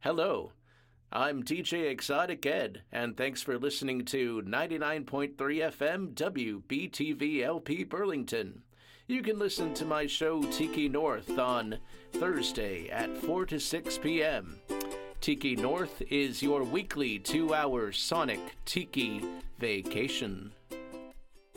Hello, I'm DJ Exotic Ed, and thanks for listening to 99.3 FM WBTV LP Burlington. You can listen to my show Tiki North on Thursday at 4 to 6 p.m. Tiki North is your weekly 2-hour sonic tiki vacation.